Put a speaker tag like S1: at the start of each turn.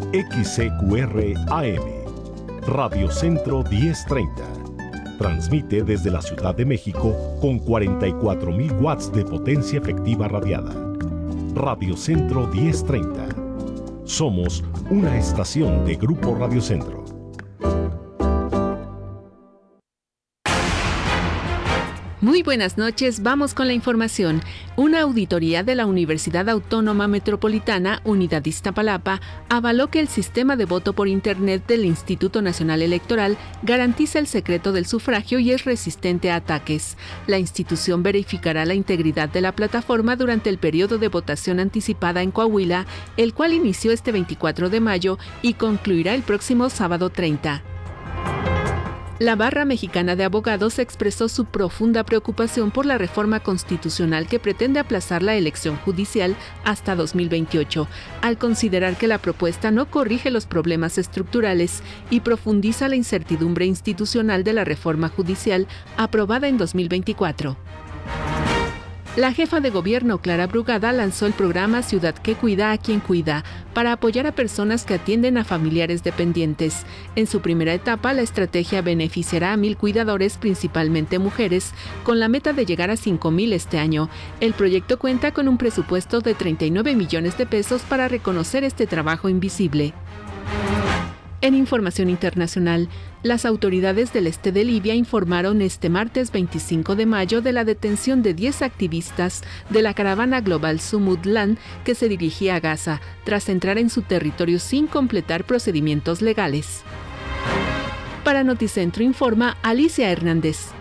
S1: XCQR AM, Radio Centro 1030. Transmite desde la Ciudad de México con 44,000 watts de potencia efectiva radiada. Radio Centro 1030. Somos una estación de Grupo Radio Centro.
S2: Muy buenas noches, vamos con la información. Una auditoría de la Universidad Autónoma Metropolitana, Unidad Iztapalapa, avaló que el sistema de voto por Internet del Instituto Nacional Electoral garantiza el secreto del sufragio y es resistente a ataques. La institución verificará la integridad de la plataforma durante el periodo de votación anticipada en Coahuila, el cual inició este 24 de mayo y concluirá el próximo sábado 30. La Barra Mexicana de Abogados expresó su profunda preocupación por la reforma constitucional que pretende aplazar la elección judicial hasta 2028, al considerar que la propuesta no corrige los problemas estructurales y profundiza la incertidumbre institucional de la reforma judicial aprobada en 2024. La jefa de gobierno, Clara Brugada, lanzó el programa Ciudad que Cuida a quien cuida para apoyar a personas que atienden a familiares dependientes. En su primera etapa, la estrategia beneficiará a 1,000 cuidadores, principalmente mujeres, con la meta de llegar a 5,000 este año. El proyecto cuenta con un presupuesto de 39 millones de pesos para reconocer este trabajo invisible. En información internacional, las autoridades del este de Libia informaron este martes 25 de mayo de la detención de 10 activistas de la caravana global Sumudland que se dirigía a Gaza, tras entrar en su territorio sin completar procedimientos legales. Para Noticentro informa Alicia Hernández.